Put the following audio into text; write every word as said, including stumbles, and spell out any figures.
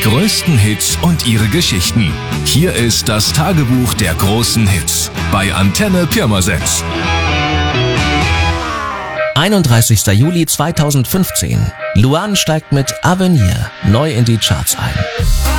größten Hits und ihre Geschichten. Hier ist das Tagebuch der großen Hits bei Antenne Pirmasens. einunddreißigster Juli zweitausendfünfzehn. Luan steigt mit Avenir neu in die Charts ein.